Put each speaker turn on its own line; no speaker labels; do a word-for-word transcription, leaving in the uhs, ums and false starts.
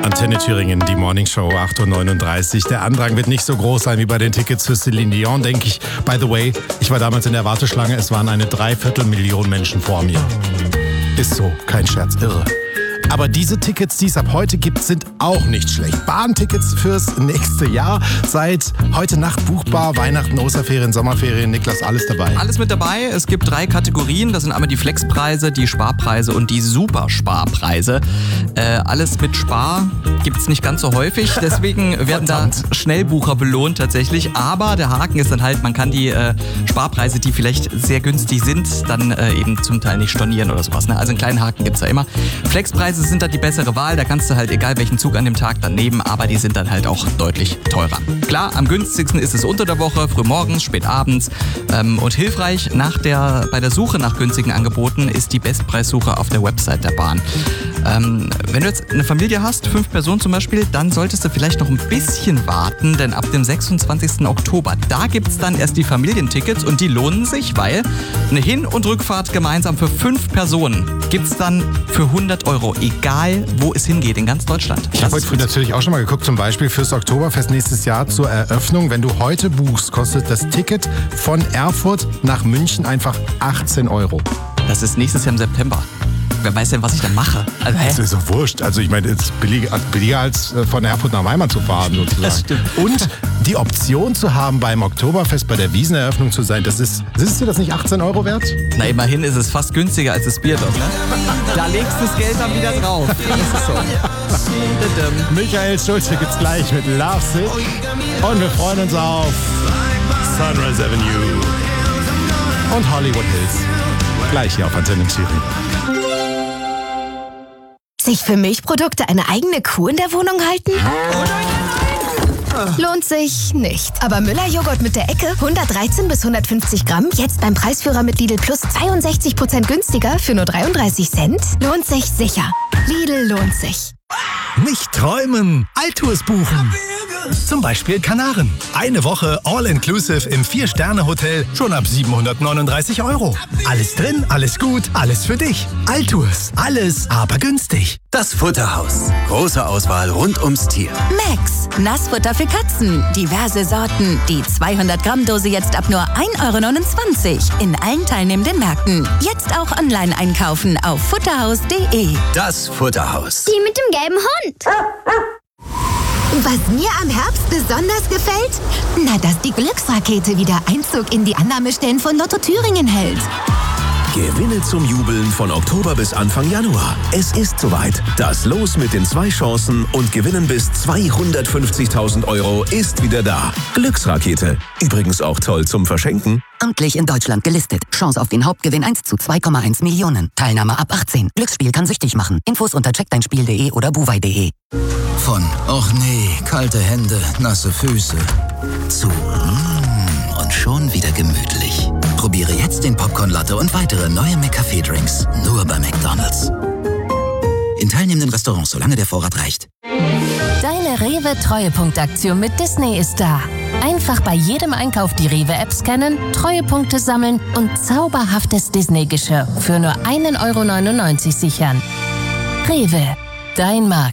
Antenne Thüringen, die Morning Show, acht Uhr neununddreißig. Der Andrang wird nicht so groß sein wie bei den Tickets für Celine Dion, denke ich. By the way, ich war damals in der Warteschlange, es waren eine Dreiviertelmillion Menschen vor mir. Ist so, kein Scherz, irre. Aber diese Tickets, die es ab heute gibt, sind auch nicht schlecht. Bahntickets fürs nächste Jahr. Seit heute Nacht buchbar. Weihnachten, Osterferien, Sommerferien. Niklas, alles dabei.
Alles mit dabei. Es gibt drei Kategorien. Das sind einmal die Flexpreise, die Sparpreise und die Supersparpreise. Äh, alles mit Spar gibt's nicht ganz so häufig. Deswegen werden da Schnellbucher belohnt tatsächlich. Aber der Haken ist dann halt, man kann die äh, Sparpreise, die vielleicht sehr günstig sind, dann äh, eben zum Teil nicht stornieren oder sowas. Ne? Also einen kleinen Haken gibt's da immer. Flexpreise sind dann die bessere Wahl, da kannst du halt egal welchen Zug an dem Tag dann nehmen, aber die sind dann halt auch deutlich teurer. Klar, am günstigsten ist es unter der Woche, frühmorgens, spät abends ähm, und hilfreich nach der, bei der Suche nach günstigen Angeboten ist die Bestpreissuche auf der Website der Bahn. Ähm, wenn du jetzt eine Familie hast, fünf Personen zum Beispiel, dann solltest du vielleicht noch ein bisschen warten, denn ab dem sechsundzwanzigsten Oktober, da gibt's dann erst die Familientickets und die lohnen sich, weil eine Hin- und Rückfahrt gemeinsam für fünf Personen gibt's dann für hundert Euro, egal wo es hingeht, in ganz Deutschland.
Ich habe heute früh natürlich auch schon mal geguckt, zum Beispiel fürs Oktoberfest nächstes Jahr zur Eröffnung. Wenn du heute buchst, kostet das Ticket von Erfurt nach München einfach achtzehn Euro.
Das ist nächstes Jahr im September. Wer weiß denn, was ich dann mache? Also, hä?
Das ist doch wurscht. Also ich meine, es ist billiger, billiger als von Erfurt nach Weimar zu fahren sozusagen.
Das stimmt.
Und die Option zu haben, beim Oktoberfest bei der Wieseneröffnung zu sein, das ist, ist dir das nicht achtzehn Euro wert?
Na, immerhin ist es fast günstiger als das Bier dort, ne? Da legst du das Geld dann wieder drauf. Das ist so.
Michael Schulze gibt's gleich mit Love Sick. Und wir freuen uns auf Sunrise Avenue und Hollywood Hills. Gleich hier auf Antenne Thüringen.
Sich für Milchprodukte eine eigene Kuh in der Wohnung halten? Lohnt sich nicht. Aber Müller-Joghurt mit der Ecke, hundertdreizehn bis hundertfünfzig Gramm, jetzt beim Preisführer mit Lidl Plus zweiundsechzig Prozent günstiger für nur dreiunddreißig Cent? Lohnt sich sicher. Lidl lohnt sich.
Nicht träumen, Altours buchen. Zum Beispiel Kanaren. Eine Woche All-Inclusive im Vier-Sterne-Hotel schon ab siebenhundertneununddreißig Euro. Alles drin, alles gut, alles für dich. Altours, alles aber günstig.
Das Futterhaus. Große Auswahl rund ums Tier.
Max, Nassfutter für Katzen. Diverse Sorten. Die zweihundert Gramm Dose jetzt ab nur ein Euro neunundzwanzig. In allen teilnehmenden Märkten. Jetzt auch online einkaufen auf futterhaus punkt de.
Das Futterhaus.
Die mit dem gelben Hund.
Was mir am Herbst besonders gefällt? Na, dass die Glücksrakete wieder Einzug in die Annahmestellen von Lotto Thüringen hält.
Gewinne zum Jubeln von Oktober bis Anfang Januar. Es ist soweit. Das Los mit den zwei Chancen und Gewinnen bis zweihundertfünfzigtausend Euro ist wieder da. Glücksrakete. Übrigens auch toll zum Verschenken.
Amtlich in Deutschland gelistet. Chance auf den Hauptgewinn eins zu zwei Komma eins Millionen. Teilnahme ab achtzehn. Glücksspiel kann süchtig machen. Infos unter check dein spiel punkt de oder buwei punkt de.
Von och nee, kalte Hände, nasse Füße zu mm, und schon wieder gemütlich. Probiere jetzt den Popcorn Latte und weitere neue McCafé-Drinks. Nur bei McDonald's. In teilnehmenden Restaurants, solange der Vorrat reicht.
Deine Rewe-Treuepunktaktion mit Disney ist da. Einfach bei jedem Einkauf die Rewe-App scannen, Treuepunkte sammeln und zauberhaftes Disney-Geschirr für nur ein Euro neunundneunzig sichern. Rewe, dein Markt.